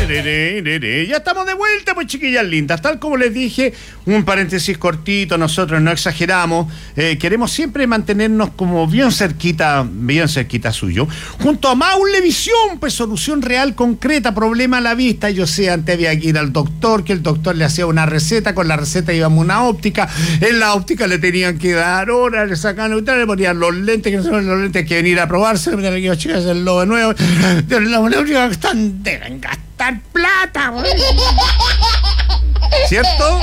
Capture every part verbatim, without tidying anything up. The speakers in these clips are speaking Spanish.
Ya estamos de vuelta, pues, chiquillas lindas. Tal como les dije, un paréntesis cortito, nosotros no exageramos, eh, queremos siempre mantenernos como bien cerquita, bien cerquita suyo. Junto a Maulevisión, pues solución real, concreta, problema a la vista. Yo sé, antes había que ir al doctor, que el doctor le hacía una receta, con la receta íbamos a una óptica, en la óptica le tenían que dar horas, le sacaban, le ponían los lentes, que no son los lentes que venir a probarse, le tenían que ir a chicas hacerlo de nuevo. La única que están deben gastar plata, güey. ¿Cierto?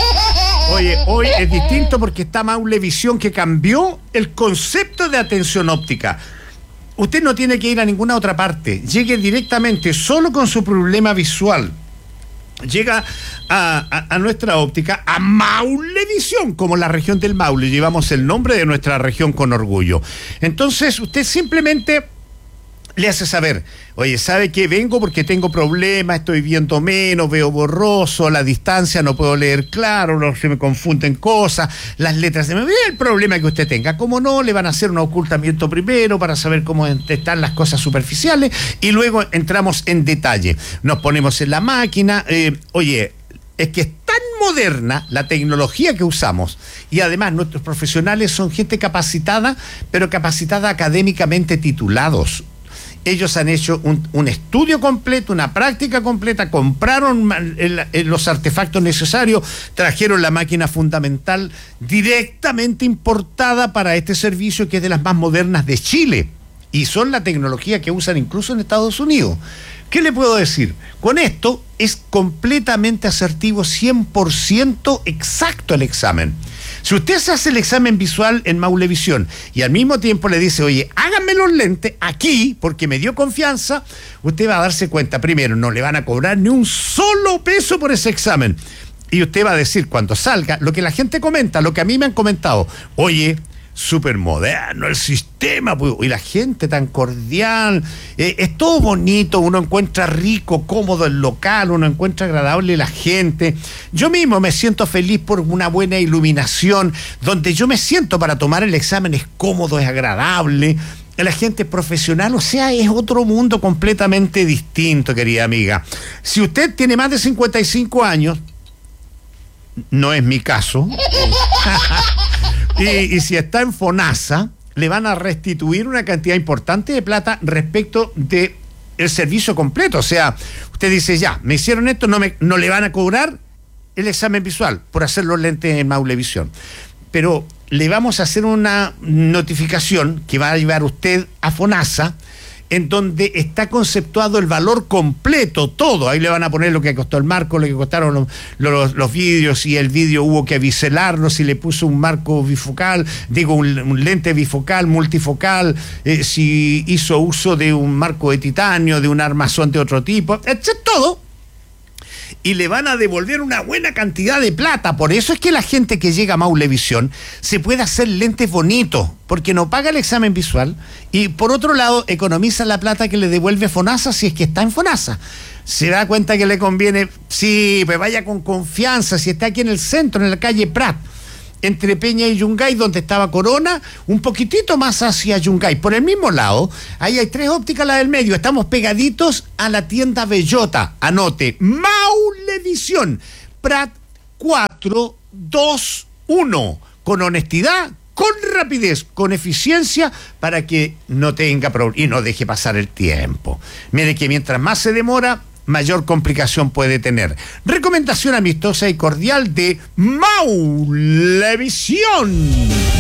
Oye, hoy es distinto porque está Maulevisión, que cambió el concepto de atención óptica. Usted no tiene que ir a ninguna otra parte. Llegue directamente, solo con su problema visual. Llega a, a, a nuestra óptica, a Maulevisión, como la región del Maule. Llevamos el nombre de nuestra región con orgullo. Entonces, usted simplemente le hace saber: oye, ¿sabe qué? Vengo porque tengo problemas, estoy viendo menos, veo borroso, la distancia no puedo leer claro, no, se me confunden cosas, las letras se me... El problema que usted tenga, ¿cómo no? Le van a hacer un ocultamiento primero para saber cómo están las cosas superficiales y luego entramos en detalle. Nos ponemos en la máquina, eh, oye... Es que es tan moderna la tecnología que usamos y además nuestros profesionales son gente capacitada, pero capacitada académicamente, titulados. Ellos han hecho un, un estudio completo, una práctica completa, compraron el, el, los artefactos necesarios, trajeron la máquina fundamental directamente importada para este servicio, que es de las más modernas de Chile, y son la tecnología que usan incluso en Estados Unidos. ¿Qué le puedo decir? Con esto es completamente asertivo, cien por ciento exacto el examen. Si usted se hace el examen visual en Maulevisión y al mismo tiempo le dice: oye, háganme los lentes aquí porque me dio confianza, usted va a darse cuenta, primero, no le van a cobrar ni un solo peso por ese examen. Y usted va a decir, cuando salga, lo que la gente comenta, lo que a mí me han comentado: oye, súper moderno el sistema, pues, y la gente tan cordial, eh, es todo bonito, uno encuentra rico, cómodo el local, uno encuentra agradable la gente. Yo mismo me siento feliz por una buena iluminación, donde yo me siento para tomar el examen, es cómodo, es agradable, la gente es profesional, o sea, es otro mundo completamente distinto, querida amiga. Si usted tiene más de cincuenta y cinco años, no es mi caso, y, y si está en FONASA, le van a restituir una cantidad importante de plata respecto de el servicio completo. O sea, usted dice: ya, me hicieron esto, no, me, no le van a cobrar el examen visual por hacer los lentes en Maulevisión, pero le vamos a hacer una notificación que va a llevar usted a FONASA, en donde está conceptuado el valor completo, todo. Ahí le van a poner lo que costó el marco, lo que costaron los, los, los vídeos, si el vídeo hubo que biselarlo, si le puso un marco bifocal, digo, un, un lente bifocal, multifocal, eh, si hizo uso de un marco de titanio, de un armazón de otro tipo, etcétera, todo. Y le van a devolver una buena cantidad de plata. Por eso es que la gente que llega a Maulevisión se puede hacer lentes bonitos, porque no paga el examen visual y por otro lado economiza la plata que le devuelve FONASA si es que está en FONASA. Se da cuenta que le conviene, sí, pues vaya con confianza, si está aquí en el centro, en la calle Prat, entre Peña y Yungay, donde estaba Corona, un poquitito más hacia Yungay. Por el mismo lado, ahí hay tres ópticas, la del medio. Estamos pegaditos a la tienda Bellota. Anote: Maulevisión, Prat cuatro dos uno. Con honestidad, con rapidez, con eficiencia, para que no tenga problema y no deje pasar el tiempo. Mire que mientras más se demora, mayor complicación puede tener. Recomendación amistosa y cordial de Maulevisión.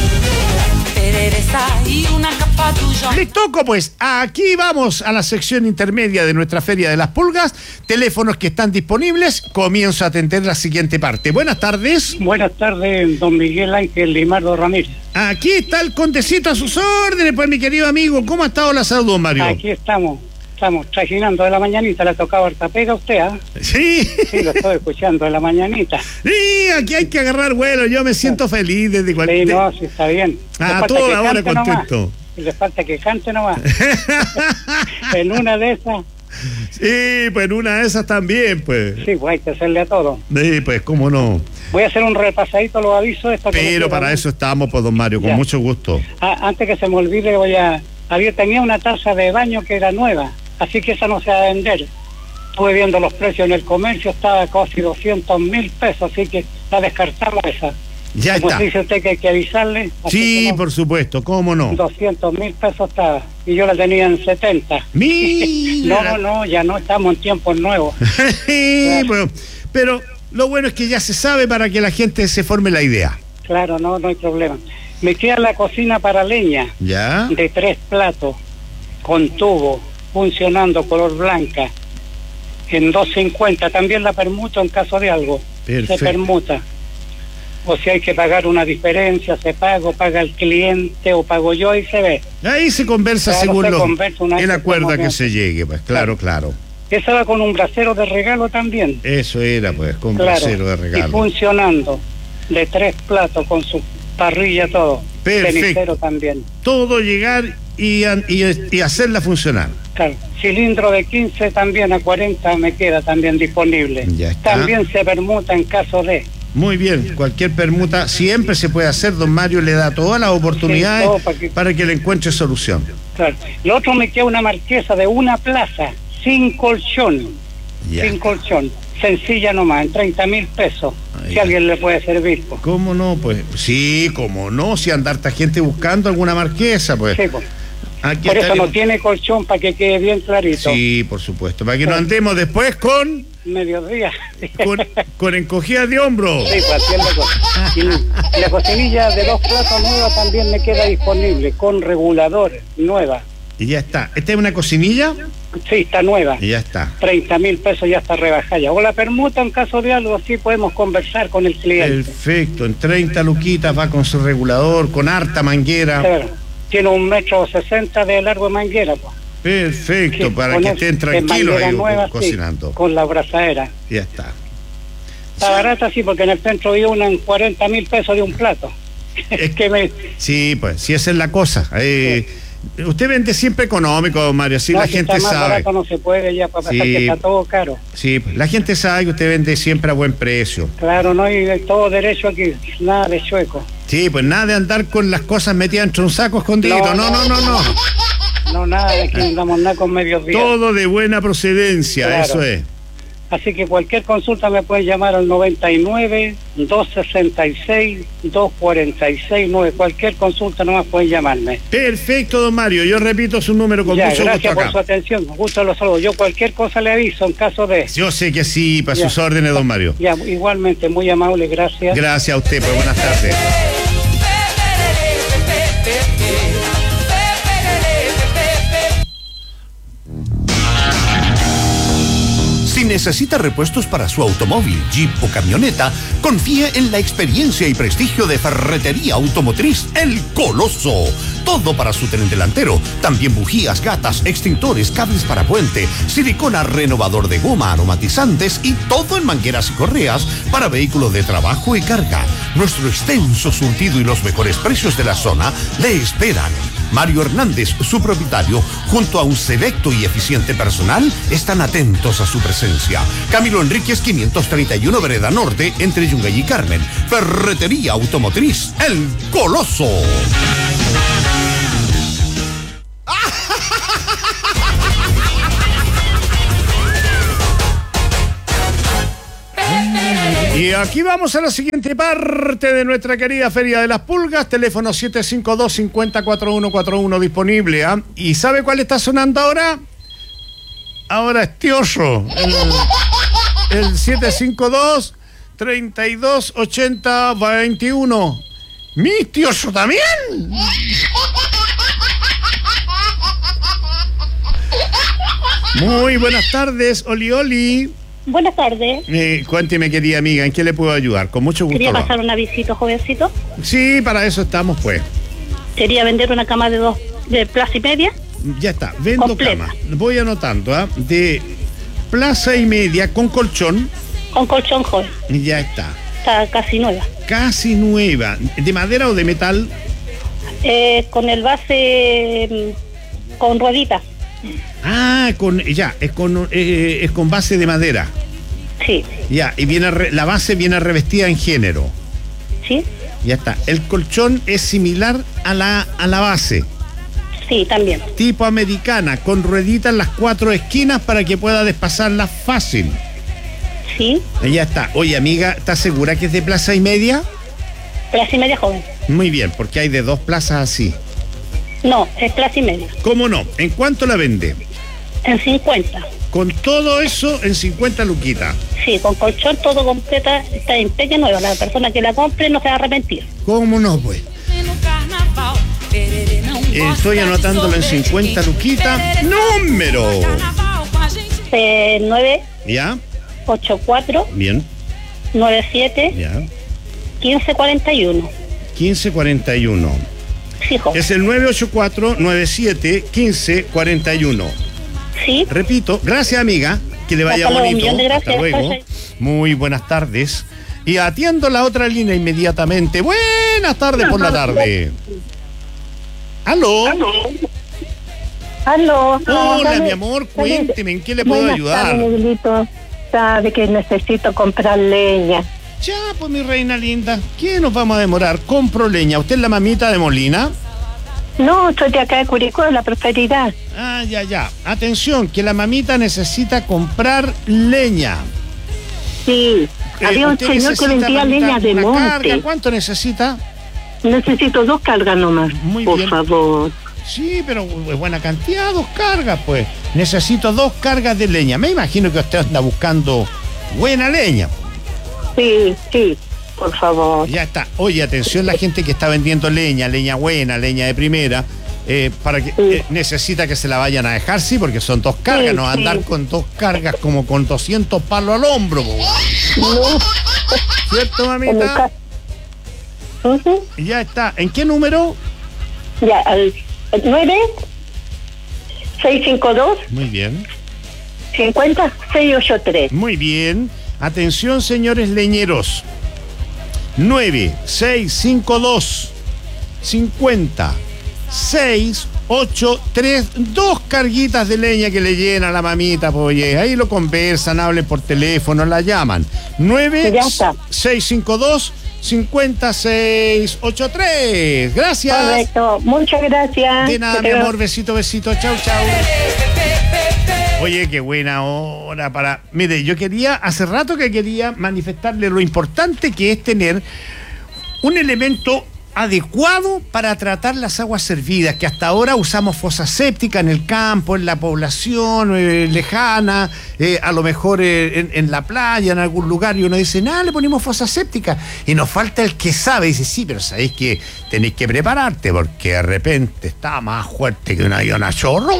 Les toco, pues, aquí vamos a la sección intermedia de nuestra Feria de las Pulgas. Teléfonos que están disponibles. Comienzo a atender la siguiente parte. Buenas tardes. Buenas tardes, don Miguel Ángel Limardo Ramírez. Aquí está el Condecito a sus órdenes, pues, mi querido amigo. ¿Cómo ha estado la salud, don Mario? Aquí estamos. Estamos trajinando de la mañanita, le ha tocado harta pega a usted, ¿ah? ¿eh? Sí. Sí, lo estoy escuchando de la mañanita. Sí, aquí hay que agarrar vuelo, yo me siento feliz desde cualquier... Sí, no, sí, está bien. Ah, toda hora contento. Y le falta que cante nomás. En una de esas... Sí, pues en una de esas también, pues. Sí, pues hay que hacerle a todo. Sí, pues, cómo no. Voy a hacer un repasadito a los avisos. Esta Pero para ¿no? eso estamos, pues, don Mario, con ya. mucho gusto. Ah, antes que se me olvide, voy a... Había, tenía una taza de baño que era nueva, así que esa no se va a vender. estuve viendo los precios en el comercio, estaba casi doscientos mil pesos, así que la descartamos esa. Ya Como está. dice usted que hay que avisarle. Sí, no, por supuesto, cómo no. doscientos mil pesos estaba, y yo la tenía en setenta. Mira. No, no, no, ya no estamos en tiempos nuevos. Sí, bueno, pero lo bueno es que ya se sabe para que la gente se forme la idea. Claro, no, no hay problema. Me queda la cocina para leña, ¿Ya? de tres platos, con tubo, funcionando, color blanca, en doscientos cincuenta. También la permuto en caso de algo. Perfecto. Se permuta. O si hay que pagar una diferencia, se paga, o paga el cliente, o pago yo, y se ve. Ahí se conversa Claro, según se lo- conversa una vez el que acuerdo a estamos que bien. se llegue, pues, claro, claro. Esa va con un brasero de regalo también. Eso era, pues, con Claro. brasero de Y regalo. funcionando, de tres platos, con su parrilla, todo. Perfecto. Cenicero también. Todo llegar y, an- y, y hacerla funcionar. Claro. Cilindro de quince también a cuarenta me queda también disponible. Ya está. También se permuta en caso de... Muy bien, cualquier permuta siempre se puede hacer, don Mario le da todas las oportunidades Sí, todo para que- para que le encuentre solución. Claro. Lo otro me queda una marquesa de una plaza, sin colchón. Ya. Sin colchón. Sencilla nomás, en treinta mil pesos. Ahí. Si alguien le puede servir. Pues. ¿Cómo no? Pues sí, cómo no, si anda harta gente buscando alguna marquesa, pues. Sí, pues. Aquí Por eso no estaremos. tiene colchón, para que quede bien clarito. Sí, por supuesto, para que no andemos después con, Mediodía. con, con encogidas de hombro. Sí, pues, haciendo cosas. Y la cocinilla de dos platos nueva también me queda disponible, con regulador, nueva. Y ya está. ¿Esta es una cocinilla? Sí, está nueva. Y ya está. treinta mil pesos ya está rebajada. ya. O la permuta en caso de algo así, podemos conversar con el cliente. Perfecto, en treinta luquitas va con su regulador, con harta manguera. Claro. Tiene un metro sesenta de largo de manguera. Pues. Perfecto, Sí, para con que el- estén de tranquilos manguera ahí nueva, sí, cocinando. con la abrazadera. Ya está. Está barata, sí, porque en el centro vi una en cuarenta mil pesos de un plato. Es que me... Sí, pues, si esa es la cosa. Eh, Usted vende siempre económico, don Mario, sí, no, la si gente está más sabe. barato no se puede ya, para Sí. pasar que está todo caro. Sí, pues, la gente sabe que usted vende siempre a buen precio. Claro, no hay todo derecho aquí, nada de chueco. Sí, pues nada de andar con las cosas metidas entre un saco escondido. No, no, no, no. no. No, nada de aquí no andamos nada con medios días. Todo de buena procedencia, Claro. eso es. Así que cualquier consulta me pueden llamar al noventa y nueve, doscientos sesenta y seis, doscientos cuarenta y seis, nueve. Cualquier consulta nomás pueden llamarme. Perfecto, don Mario. Yo repito su número con Ya, mucho gracias gusto por acá. su atención. Gusto los saludos. Yo cualquier cosa le aviso en caso de... Yo sé que sí, para Ya. sus órdenes, don Mario. Ya, igualmente, muy amable, gracias. Gracias a usted, pues buenas tardes. Si necesita repuestos para su automóvil, jeep o camioneta, confíe en la experiencia y prestigio de Ferretería Automotriz El Coloso. Todo para su tren delantero. También bujías, gatas, extintores, cables para puente, silicona, renovador de goma, aromatizantes y todo en mangueras y correas para vehículos de trabajo y carga. Nuestro extenso surtido y los mejores precios de la zona le esperan. Mario Hernández, su propietario, junto a un selecto y eficiente personal, están atentos a su presencia. Camilo Enríquez, quinientos treinta y uno, Vereda Norte, entre Yungay y Carmen. Ferretería Automotriz El Coloso. Y aquí vamos a la siguiente parte de nuestra querida Feria de las Pulgas. Teléfono siete cinco dos, cinco cero cuatro uno cuatro uno disponible. ¿Ah? ¿Y sabe cuál está sonando ahora? Ahora es Tioso. El, el siete cinco dos, treinta y dos, ochenta, veintiuno. ¿Mi Tioso también? Muy buenas tardes, Oli Oli. Buenas tardes. Eh, cuénteme, querida amiga, ¿en qué le puedo ayudar? Con mucho gusto. Quería lo pasar hago. una visita, jovencito. Sí, para eso estamos, pues. Quería vender una cama de dos, de plaza y media. Ya está, vendo Completa. cama. Voy anotando, ¿ah? De plaza y media con colchón. Con colchón joven. Ya está. Está casi nueva. Casi nueva. ¿De madera o de metal? Eh, con el base mm, con ruedita. Ah, con ya, es con eh, es con base de madera. Sí. Ya, y viene re- la base viene revestida en género. ¿Sí? Ya está. El colchón es similar a la a la base. Sí, también. Tipo americana, con rueditas en las cuatro esquinas para que pueda despasarla fácil. Sí. Ya está. Oye, amiga, ¿estás segura que es de plaza y media? Plaza y media joven. Muy bien, porque hay de dos plazas así. No, es plaza y media. ¿Cómo no? ¿En cuánto la vende? En cincuenta. Con todo eso en cincuenta luquitas. Sí, con colchón todo completa, está en peque nueva. La persona que la compre no se va a arrepentir. ¿Cómo no, pues? Estoy anotándolo en cincuenta luquitas. ¡Número! Eh, nueve ¿Ya? ocho cuatro Bien. nueve siete Ya. quince cuarenta y uno. quince cuarenta y uno. Sí, joven. Es el nueve ocho cuatro nueve siete quince cuarenta y uno. Sí. Repito, gracias, amiga. Que le vaya Hasta luego, bonito. un millón de gracias. Hasta luego. Muy buenas tardes. Y atiendo la otra línea inmediatamente. Buenas tardes por la tarde. ¿Aló? Aló. Hola, mi amor, cuénteme, ¿en qué le puedo Buenas ayudar? tardes, Miguelito. Sabe que necesito comprar leña. Ya, pues mi reina linda, ¿qué nos vamos a demorar? Compro leña. ¿Usted es la mamita de Molina? No, soy de acá de Curicó, de la Prosperidad. Ah, ya, ya. Atención, que la mamita necesita comprar leña. Sí, Eh, había un ¿usted señor que necesita, vendía mamita, leña de una monte. carga? ¿Cuánto necesita? Necesito dos cargas nomás, Muy por bien. favor. Sí, pero es buena cantidad, dos cargas, pues. Necesito dos cargas de leña. Me imagino que usted anda buscando buena leña. Sí, sí, por favor. Ya está. Oye, atención la gente que está vendiendo leña, leña buena, leña de primera, eh, para que Sí. eh, necesita que se la vayan a dejar, sí, porque son dos cargas, Sí, no sí. andar con dos cargas como con doscientos palos al hombro, po. No, ¿Cierto, en el mamita? caso. Ujú. Ya está. ¿En qué número? Ya, al nueve seis cinco dos Muy bien. cincuenta seis ocho tres. Muy bien. Atención, señores leñeros. nueve seis cinco dos cincuenta seis ocho tres. Dos carguitas de leña que le llena a la mamita, pues, oye. Ahí lo conversan, hablen por teléfono, la llaman. nueve Ya está. seis cinco dos cincuenta seis ocho tres. Gracias. Correcto, muchas gracias. De nada, Que mi tenga- amor. Besito, besito. Chau, chau. Oye, qué buena hora para... Mire, yo quería, hace rato que quería manifestarle lo importante que es tener un elemento adecuado para tratar las aguas servidas, que hasta ahora usamos fosas sépticas en el campo, en la población eh, lejana, eh, a lo mejor eh, en, en la playa, en algún lugar, y uno dice, nada, le ponemos fosas sépticas, y nos falta el que sabe, y dice, sí, pero sabéis que tenéis que prepararte, porque de repente está más fuerte que una avión a chorro.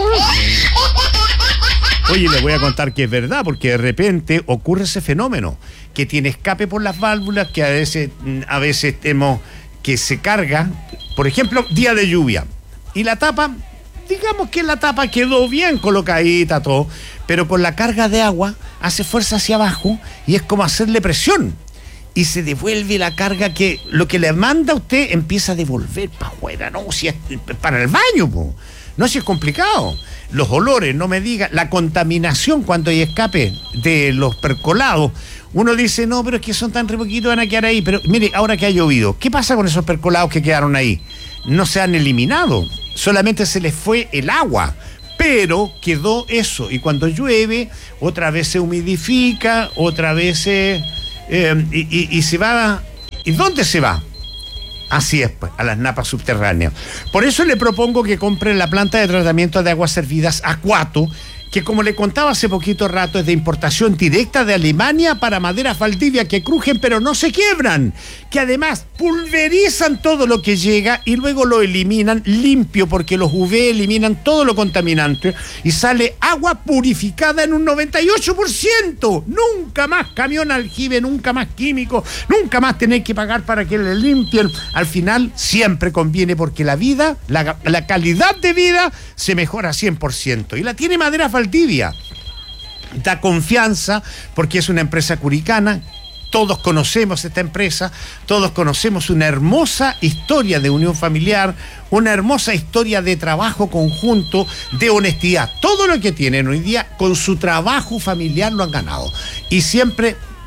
Oye, les voy a contar que es verdad, porque de repente ocurre ese fenómeno, que tiene escape por las válvulas, que a veces, a veces tenemos que se carga, por ejemplo, día de lluvia, y la tapa, digamos que la tapa quedó bien colocadita, todo, pero con la carga de agua hace fuerza hacia abajo y es como hacerle presión. Y se devuelve la carga que lo que le manda a usted empieza a devolver para afuera, no, si es para el baño, po. No, si es complicado. Los olores, no me diga, la contaminación cuando hay escape de los percolados. Uno dice, no, pero es que son tan re poquitos, van a quedar ahí. Pero mire, ahora que ha llovido, ¿qué pasa con esos percolados que quedaron ahí? No se han eliminado, solamente se les fue el agua. Pero quedó eso, y cuando llueve, otra vez se humidifica, otra vez se... Eh, y, y, y se va... ¿Y dónde se va? Así es, pues, a las napas subterráneas. Por eso le propongo que compren la planta de tratamiento de aguas servidas Aquato, que como le contaba hace poquito rato, es de importación directa de Alemania para maderas Valdivia que crujen pero no se quiebran, que además pulverizan todo lo que llega y luego lo eliminan limpio, porque los U V eliminan todo lo contaminante y sale agua purificada en un noventa y ocho por ciento. Nunca más camión aljibe, nunca más químico, nunca más tener que pagar para que le limpien. Al final siempre conviene, porque la vida, la, la calidad de vida se mejora cien por ciento, y la tiene Maderas Valdivia. Da confianza porque es una empresa curicana. Todos conocemos esta empresa, todos conocemos una hermosa historia de unión familiar, una hermosa historia de trabajo conjunto, de honestidad. Todo lo que tienen hoy día con su trabajo familiar lo han ganado. Y siempre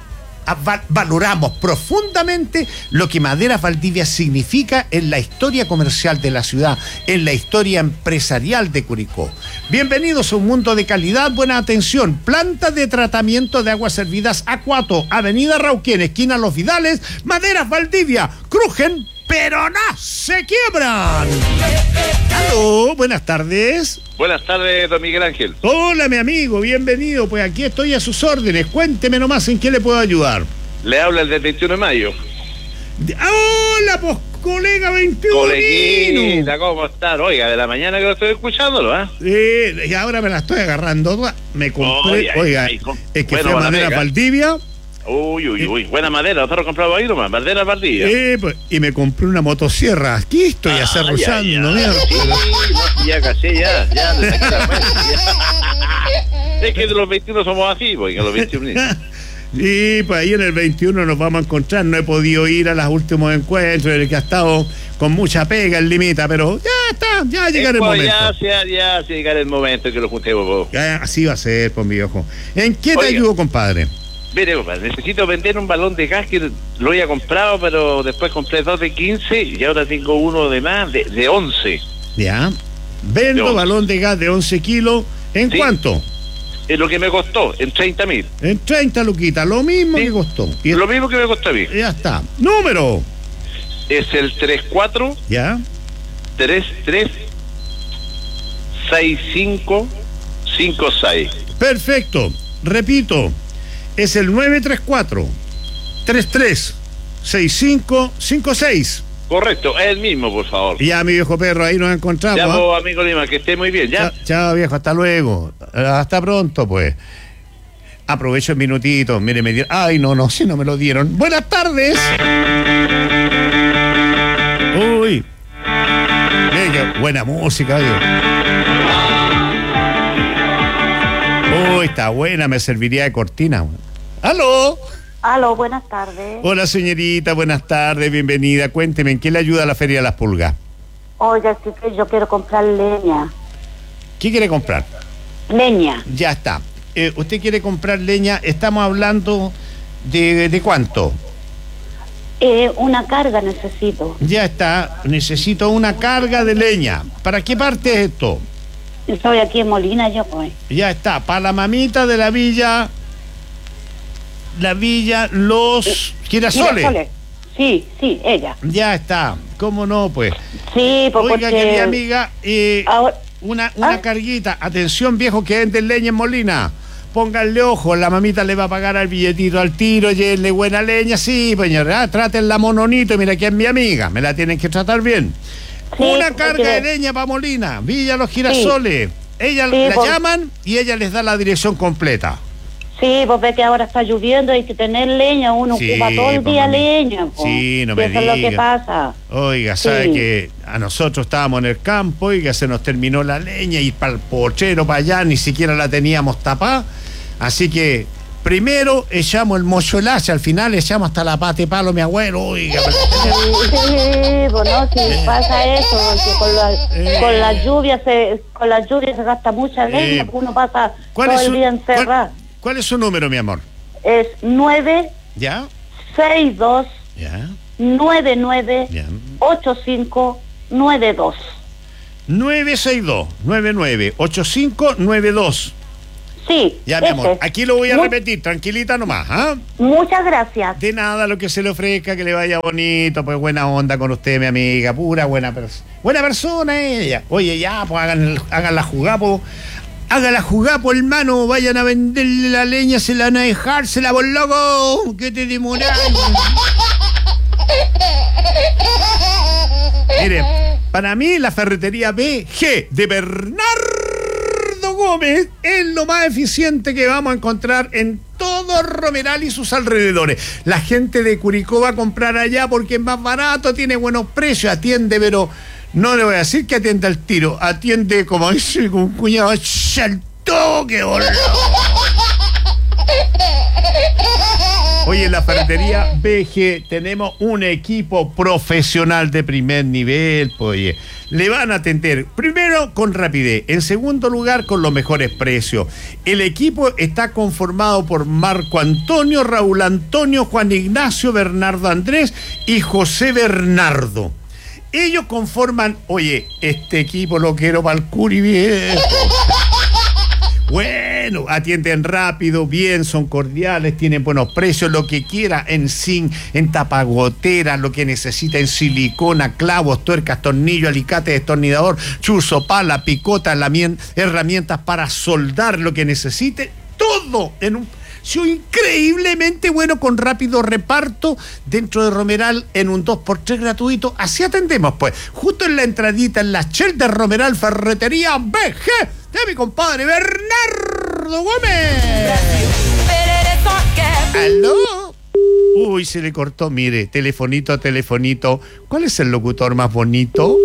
va- valoramos profundamente lo que Maderas Valdivia significa en la historia comercial de la ciudad, en la historia empresarial de Curicó. Bienvenidos a un mundo de calidad, buena atención. Plantas de tratamiento de aguas servidas Acuato, Avenida Rauquén, esquina Los Vidales, Maderas Valdivia. Crujen, pero no se quiebran. Aló, buenas tardes. Buenas tardes, don Miguel Ángel. Hola, mi amigo, bienvenido. Pues aquí estoy a sus órdenes. Cuénteme nomás en qué le puedo ayudar. Le habla el del veintiuno de mayo. Hola, pues, colega veintiuno. Coleguita, ¿cómo están? Oiga, de la mañana que lo estoy escuchándolo, ¿eh? Sí, y ahora me la estoy agarrando. Me compré, Oye, ay, oiga, ay, con- es que bueno, fui a buena Maderas pega. Valdivia. Uy, uy, uy, buena madera. Nosotros compramos ahí nomás, madera Valdivia. Eh, pues, y me compré una motosierra. Aquí estoy Ah, acerruchando, ya, ya. mira. Sí, no, ya casi, ya, ya, desde aquí la cuenta, ya. Es que de los veintiuno somos así, porque los veintiuno. Y pues ahí en el veintiuno nos vamos a encontrar. No he podido ir a los últimos encuentros, en el que ha estado con mucha pega el limita, pero ya está, ya llegará el Pues momento. ya, ya, ya, ya llegará el momento en que lo juntemos. po. Ya, así va a ser, pues mi viejo. ¿En qué te Oiga. ayudo, compadre? Mire, compadre, necesito vender un balón de gas que lo había comprado, pero después compré dos de quince y ahora tengo uno de más, de, de once. Ya. Vendo De once. balón de gas de once kilos. ¿En Sí. cuánto? Es lo que me costó, en treinta mil. En treinta luquitas, lo mismo Sí. que costó. Y Lo mismo que me costó a mí. ya está. Número. Es el tres cuatro Ya. tres tres seis cinco cinco seis. Perfecto. Repito. Es el nueve tres cuatro tres tres seis cinco cinco seis. Correcto, es el mismo, por favor. Ya, mi viejo perro, ahí nos encontramos. Ya, ¿ah? vos, amigo Lima, que esté muy bien, ¿ya? Chao, chao, viejo, hasta luego. Hasta pronto, pues. Aprovecho el minutito. Mire, me dieron. Ay, no, no, si no me lo dieron. Buenas tardes. Uy. Mire, qué buena música, oye. Uy, está buena, me serviría de cortina. ¡Aló! Aló, buenas tardes. Hola, señorita, buenas tardes, bienvenida. Cuénteme, ¿en qué le ayuda a la Feria de las Pulgas? Oiga, sí que yo quiero comprar leña. ¿Qué quiere comprar? Leña. Ya está. Eh, ¿Usted quiere comprar leña? Estamos hablando de, de cuánto. Eh, una carga necesito. Ya está. Necesito una carga de leña. ¿Para qué parte es esto? Estoy aquí en Molina, yo pues. Ya está. Para la mamita de la villa. La villa Los Girasoles. Girasoles. Sí, sí, ella. Ya está. ¿Cómo no, pues? Sí, pues Oiga, porque... querida amiga, eh, Ahora- una, una ¿Ah? carguita. Atención, viejo, que vende leña en Molina. Pónganle ojo, la mamita le va a pagar al billetito al tiro, llévenle buena leña, sí, señora, ah, trátenla mononito, mira que es mi amiga, me la tienen que tratar bien. Sí, Una porque- carga de leña para Molina, Villa Los Girasoles. Ella Sí, la por- llaman y ella les da la dirección completa. Sí, pues ve que ahora está lloviendo, hay que tener leña, uno Sí, ocupa todo el pues, día mami. leña. Pues. Sí, no Y me eso es lo que diga. pasa. Oiga, sabe Sí. que a nosotros estábamos en el campo y que se nos terminó la leña y para el pochero, para allá, ni siquiera la teníamos tapada. Así que primero echamos el mocholache, al final echamos hasta la pata de palo, mi abuelo. Oiga, Sí, bueno, sí, pasa eso, porque con la, Eh. con la lluvia se, con la lluvia se gasta mucha leña, Eh. porque uno pasa ¿cuál todo es, el su, día cuál, encerrado. cuál es su número, mi amor? Es nueve ¿Ya? seis dos ¿Ya? nueve nueve ¿Ya? ocho cinco nueve dos. nueve seis dos nueve nueve ocho cinco nueve dos. Sí, Ya, mi ese. amor, aquí lo voy a Mu- repetir, tranquilita nomás, ¿ah? Muchas gracias. De nada, lo que se le ofrezca, que le vaya bonito, pues buena onda con usted, mi amiga, pura buena persona. Buena persona ella. Oye, ya, pues hagan, hagan la jugada, pues. Hagan la jugada, por hermano, vayan a venderle la leña, se la van a dejar, se la por loco, que te demoráis. Mire, para mí la ferretería B G de Bernardo Gómez es lo más eficiente que vamos a encontrar en todo Romeral y sus alrededores. La gente de Curicó va a comprar allá porque es más barato, tiene buenos precios, atiende, pero no le voy a decir que atiende al tiro, atiende como dice un cuñado, al toque, boludo. Oye, en la ferretería B G tenemos un equipo profesional de primer nivel, pues, oye. le van a atender, primero, con rapidez, en segundo lugar, con los mejores precios. El equipo está conformado por Marco Antonio, Raúl Antonio, Juan Ignacio, Bernardo Andrés y José Bernardo. Ellos conforman, oye, este equipo lo quiero para el curi viejo. Bueno, atienden rápido, bien, son cordiales, tienen buenos precios, lo que quiera en zinc, en tapagotera, lo que necesita en silicona, clavos, tuercas, tornillo, alicate, destornillador, chuzo, pala, picota, herramientas para soldar, lo que necesite, todo en un precio increíblemente bueno, con rápido reparto dentro de Romeral en un dos por tres gratuito. Así atendemos, pues, justo en la entradita, en la Shell de Romeral Ferretería B G de mi compadre Bernardo Gómez. ¿Aló? Uy, se le cortó, mire, telefonito, telefonito. ¿Cuál es el locutor más bonito?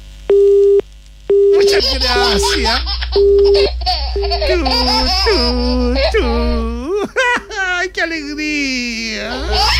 Muchas gracias. Tú, tú, tú. ¡Ay, qué alegría!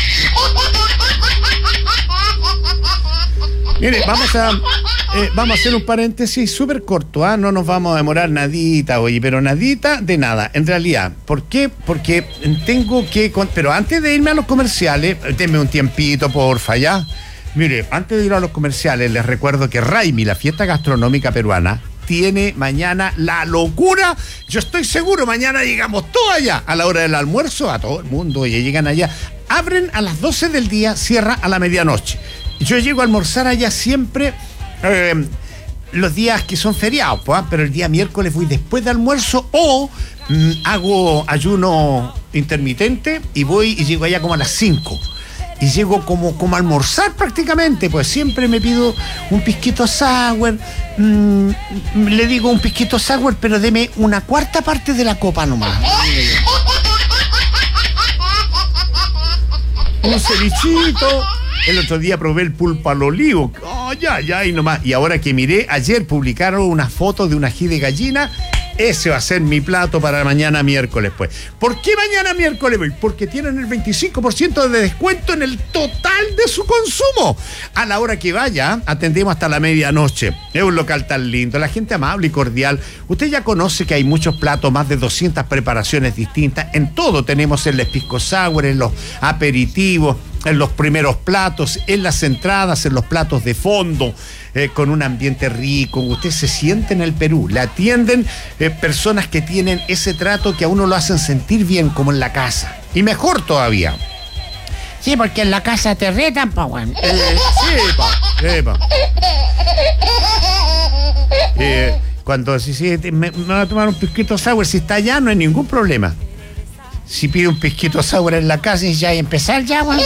Mire, vamos a eh, vamos a hacer un paréntesis súper corto, ¿ah? No nos vamos a demorar nadita, oye, pero nadita de nada. En realidad, ¿por qué? Porque tengo que... Con... Pero antes de irme a los comerciales, denme un tiempito, porfa, ¿ya? Mire, antes de ir a los comerciales, les recuerdo que Raimi, la fiesta gastronómica peruana, tiene mañana la locura. Yo estoy seguro, mañana llegamos todos allá a la hora del almuerzo, a todo el mundo, oye, llegan allá. Abren a las doce del día, cierra a la medianoche. Yo llego a almorzar allá siempre eh, los días que son feriados, pues, pero el día miércoles voy después de almuerzo o mm, hago ayuno intermitente y voy y llego allá como a las cinco. Y llego como, como a almorzar prácticamente, pues siempre me pido un pisquito sour, mmm, le digo un pisquito sour, pero deme una cuarta parte de la copa nomás. Un cevichito. El otro día probé el pulpo al olivo. Oh, ya, ya, y nomás. Y ahora que miré, ayer publicaron una foto de un ají de gallina. Ese va a ser mi plato para mañana miércoles, pues. ¿Por qué mañana miércoles voy? Porque tienen el veinticinco por ciento de descuento en el total de su consumo. A la hora que vaya, atendemos hasta la medianoche. Es un local tan lindo, la gente amable y cordial. Usted ya conoce que hay muchos platos, más de doscientas preparaciones distintas. En todo tenemos en los pisco sour, en los aperitivos, en los primeros platos, en las entradas, en los platos de fondo, eh, con un ambiente rico. Usted se siente en el Perú. Le atienden eh, personas que tienen ese trato que a uno lo hacen sentir bien, como en la casa. Y mejor todavía. Sí, porque en la casa te retan, pa' bueno. Eh, sí, pa, sí, pa. Eh, cuando si, si, me, me va a tomar un pisquito sour, si está allá no hay ningún problema. Si pide un pisquito sour en la casa y ya hay empezar ya, bueno.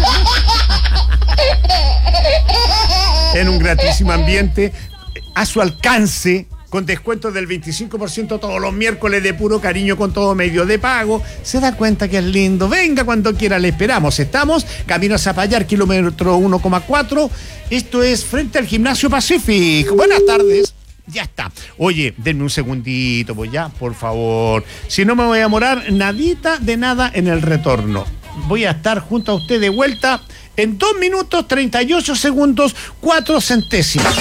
En un gratísimo ambiente, a su alcance, con descuento del veinticinco por ciento todos los miércoles, de puro cariño, con todo medio de pago. Se da cuenta que es lindo. Venga cuando quiera, le esperamos. Estamos camino a Zapallar, kilómetro uno coma cuatro. Esto es frente al Gimnasio Pacific. Buenas tardes. Ya está. Oye, denme un segundito, pues ya, por favor. Si no me voy a demorar nadita de nada en el retorno. Voy a estar junto a usted de vuelta en dos minutos, treinta y ocho segundos, cuatro centésimas.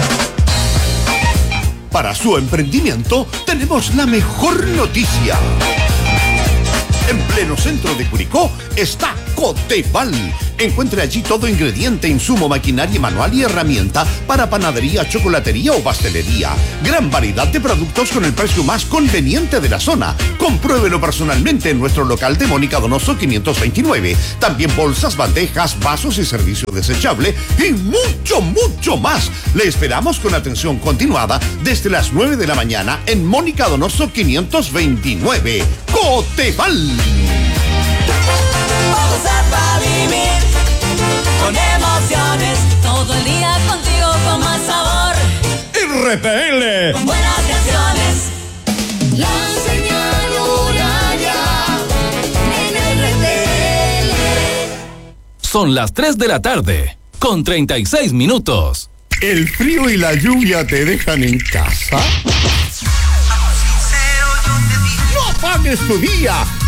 Para su emprendimiento tenemos la mejor noticia. En pleno centro de Curicó está Coteval. Encuentre allí todo ingrediente, insumo, maquinaria manual y herramienta para panadería, chocolatería o pastelería. Gran variedad de productos con el precio más conveniente de la zona. Compruébelo personalmente en nuestro local de Mónica Donoso quinientos veintinueve. También bolsas, bandejas, vasos y servicio desechable y mucho, mucho más. Le esperamos con atención continuada desde las nueve de la mañana en Mónica Donoso quinientos veintinueve. Coteval. Vamos a vivir con emociones, todo el día contigo con más sabor. R P L. Con buenas canciones. La señal horaria en R P L. Son las tres de la tarde, con treinta y seis minutos. ¿El frío y la lluvia te dejan en casa? ¡No apagues tu día!